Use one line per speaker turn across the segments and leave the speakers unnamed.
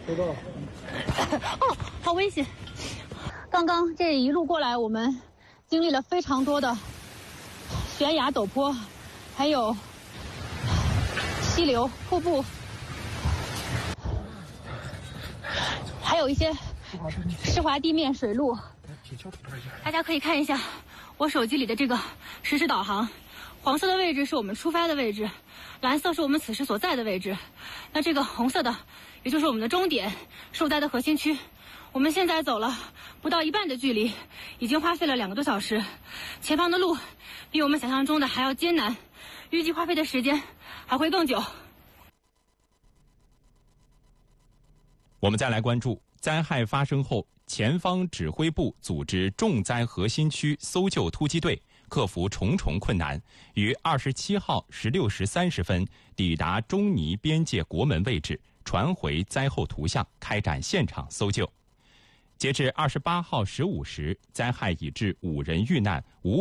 收到。
哦，好危险！刚刚这一路过来，我们经历了非常多的悬崖陡坡，还有溪流、瀑布，还有一些湿滑地面、水路。大家可以看一下我手机里的这个实时导航，黄色的位置是我们出发的位置，蓝色是我们此时所在的位置，那这个红色的也就是我们的终点，受灾的核心区。我们现在走了不到一半的距离，已经花费了2个多小时，前方的路比我们想象中的还要艰难，预计花费的时间还会更久。
我们再来关注灾害发生后，前方指挥部组织重灾核心区搜救突击队克服重重困难，于27号16时30分抵达中尼边界国门位置，传回灾后图像，开展现场搜救。截至28号15时，灾害已致5人遇难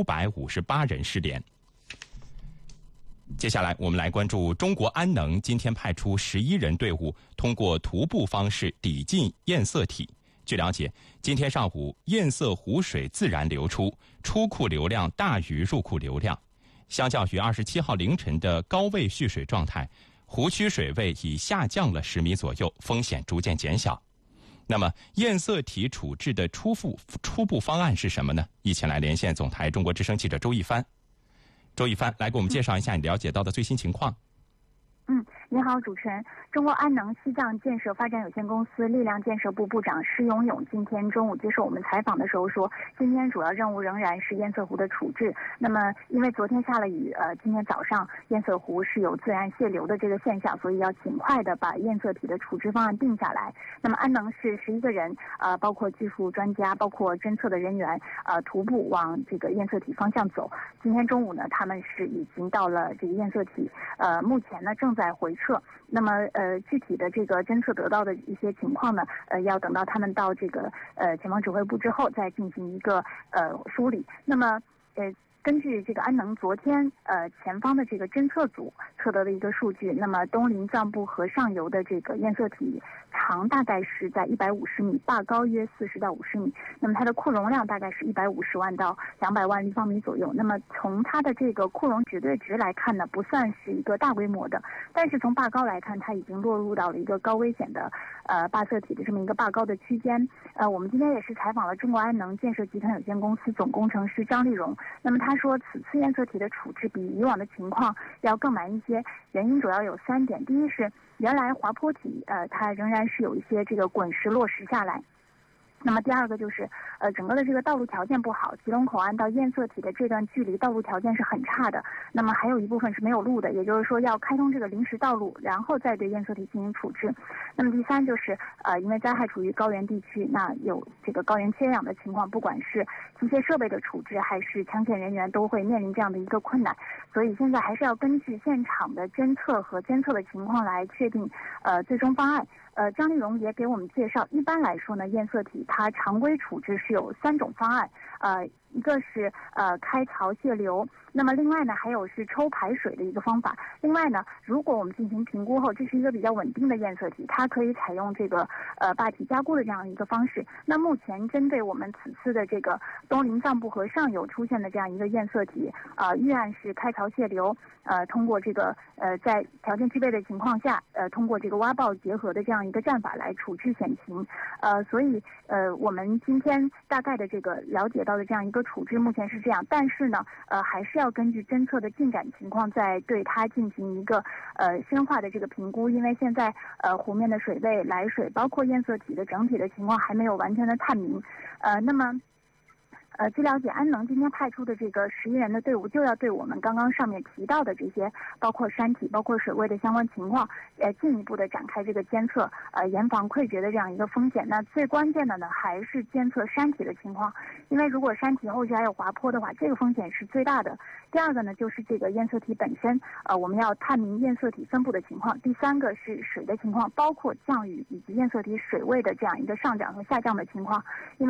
，558人失联。接下来我们来关注中国安能今天派出11人队伍，通过徒步方式抵近堰塞体。据了解，今天上午堰塞湖水自然流出，出库流量大于入库流量。相较于27号凌晨的高位蓄水状态，湖区水位已下降了10米左右，风险逐渐减小。那么堰塞体处置的初步方案是什么呢？一起来连线总台中国之声记者周一帆。周一帆，来给我们介绍一下你了解到的最新情况。
你好，主持人。中国安能西藏建设发展有限公司力量建设部部长施永勇今天中午接受我们采访的时候说，今天主要任务仍然是堰塞湖的处置。那么，因为昨天下了雨，今天早上堰塞湖是有自然泄流的这个现象，所以要尽快的把堰塞体的处置方案定下来。那么，安能是11个人，包括技术专家，包括侦测的人员，徒步往这个堰塞体方向走。今天中午呢，他们是已经到了这个堰塞体，目前呢正在回撤。那么具体的这个侦测得到的一些情况呢，要等到他们到这个前方指挥部之后再进行一个梳理。那么根据这个安能昨天前方的这个侦测组测得的一个数据，那么东临藏布河上游的这个堰塞体长大概是在150米，坝高约40到50米，那么它的库容量大概是150万到200万立方米左右。那么从它的这个库容绝对值来看呢，不算是一个大规模的，但是从坝高来看，它已经落入到了一个高危险的坝塞体的这么一个坝高的区间。我们今天也是采访了中国安能建设集团有限公司总工程师张立荣，那么他说此次堰塞体的处置比以往的情况要更难一些，原因主要有3点。第一是原来滑坡体它仍然是有一些这个滚石落实下来。那么第二个就是整个的这个道路条件不好，吉隆口岸到堰塞体的这段距离道路条件是很差的，那么还有一部分是没有路的，也就是说要开通这个临时道路，然后再对堰塞体进行处置。那么第三就是因为灾害处于高原地区，那有这个高原缺氧的情况，不管是机械设备的处置还是抢险人员都会面临这样的一个困难，所以现在还是要根据现场的侦测和监测的情况来确定最终方案。张立荣也给我们介绍，一般来说呢，堰塞体它常规处置是有3种方案，一个是开槽泄流，那么另外呢还有是抽排水的一个方法。另外呢，如果我们进行评估后，这是一个比较稳定的堰塞体，它可以采用这个坝体加固的这样一个方式。那目前针对我们此次的这个东临藏布河上游出现的这样一个堰塞体，预案是开槽泄流，通过这个在条件具备的情况下，通过这个挖爆结合的这样一个战法来处置险情。所以我们今天大概的这个了解到的这样一个处置目前是这样，但是呢还是要根据侦测的进展情况再对它进行一个深化的这个评估，因为现在湖面的水位、来水包括堰塞体的整体的情况还没有完全的探明。那么据了解，安能今天派出的这个11人的队伍就要对我们刚刚上面提到的这些，包括山体、包括水位的相关情况，进一步的展开这个监测，严防溃决的这样一个风险。那最关键的呢，还是监测山体的情况，因为如果山体后续还有滑坡的话，这个风险是最大的。第二个呢，就是这个堰塞体本身，我们要探明堰塞体分布的情况。第三个是水的情况，包括降雨以及堰塞体水位的这样一个上涨和下降的情况。因为